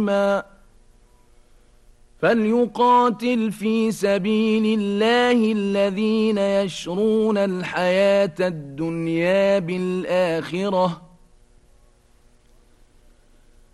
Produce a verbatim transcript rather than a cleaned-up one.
فليقاتل في سبيل الله الذين يشرون الحياة الدنيا بالآخرة